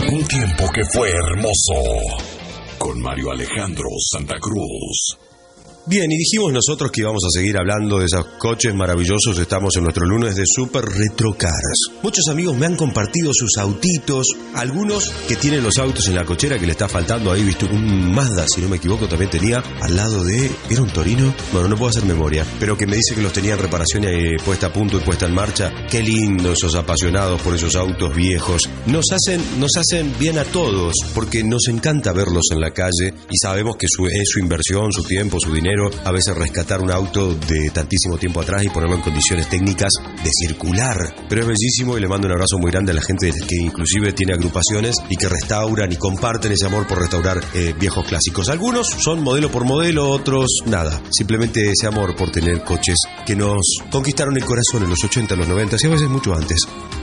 Un tiempo que fue hermoso. Con Mario Alejandro Santa Cruz. Bien, y dijimos nosotros que íbamos a seguir hablando de esos coches maravillosos. Estamos en nuestro lunes de Super Retro Cars. Muchos amigos me han compartido sus autitos. Algunos que tienen los autos en la cochera que le está faltando ahí, viste, un Mazda, si no me equivoco, también tenía al lado de... ¿Era un Torino? Bueno, no puedo hacer memoria, pero que me dice que los tenía en reparación y puesta a punto y puesta en marcha. Qué lindo esos apasionados por esos autos viejos. Nos hacen bien a todos, porque nos encanta verlos en la calle y sabemos que es su inversión, su tiempo, su dinero. A veces rescatar un auto de tantísimo tiempo atrás y ponerlo en condiciones técnicas de circular. Pero es bellísimo y le mando un abrazo muy grande a la gente que inclusive tiene agrupaciones y que restauran y comparten ese amor por restaurar viejos clásicos. Algunos son modelo por modelo, otros nada. Simplemente ese amor por tener coches que nos conquistaron el corazón en los 80, los 90 y a veces mucho antes.